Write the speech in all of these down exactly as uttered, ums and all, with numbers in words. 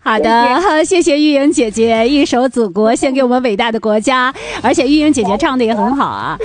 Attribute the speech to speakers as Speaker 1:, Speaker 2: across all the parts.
Speaker 1: 好的，谢谢玉莹姐姐，一首《祖国》献给我们伟大的国家，而且玉莹姐姐唱的也很好啊。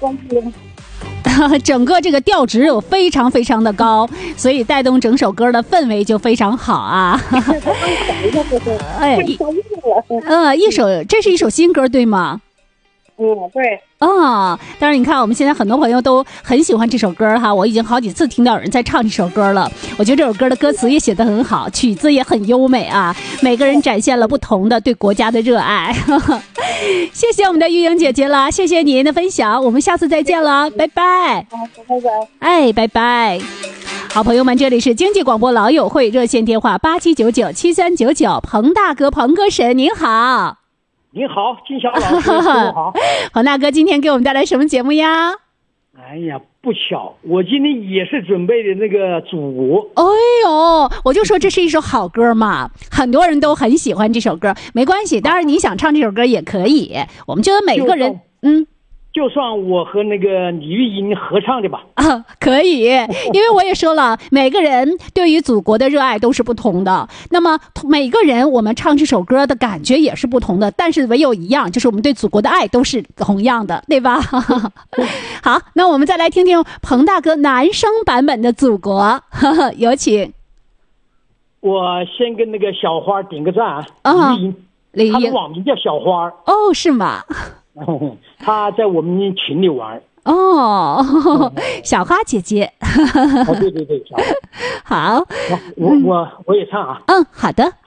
Speaker 1: 整个这个调值有非常非常的高，所以带动整首歌的氛围就非常好啊。哎，呃，一首，这是一首新歌对吗？
Speaker 2: 嗯，对。
Speaker 1: 哦，当然你看我们现在很多朋友都很喜欢这首歌哈，我已经好几次听到有人在唱这首歌了。我觉得这首歌的歌词也写得很好，曲子也很优美啊，每个人展现了不同的对国家的热爱。谢谢我们的玉莹姐姐了，谢谢您的分享，我们下次再见了，拜拜。
Speaker 2: 拜拜。
Speaker 1: 哎，拜拜。好朋友们，这里是经济广播老友会，热线电话八七九九七三九九，彭大哥，彭哥神您好。
Speaker 3: 您好，金晓老师，您好。
Speaker 1: 彭大哥，今天给我们带来什么节目呀？
Speaker 3: 哎呀，不巧，我今天也是准备的那个祖国。
Speaker 1: 哎呦，我就说这是一首好歌嘛，很多人都很喜欢这首歌，没关系，当然你想唱这首歌也可以，我们觉得每个人，嗯。
Speaker 3: 就算我和那个李玉英合唱的吧。
Speaker 1: 啊，可以，因为我也说了，每个人对于祖国的热爱都是不同的。那么每个人我们唱这首歌的感觉也是不同的，但是唯有一样，就是我们对祖国的爱都是同样的，对吧？好，那我们再来听听彭大哥男声版本的《祖国》，有请。
Speaker 3: 我先跟那个小花点个赞啊，
Speaker 1: 啊，
Speaker 3: 李玉英，
Speaker 1: 李玉英，
Speaker 3: 她的网名叫小花。
Speaker 1: 哦，是吗？
Speaker 3: 她在我们群里玩。
Speaker 1: 哦，小花姐姐。
Speaker 3: 哦，对对对，小花。
Speaker 1: 好，
Speaker 3: 我我我也唱啊。
Speaker 1: 嗯，好的。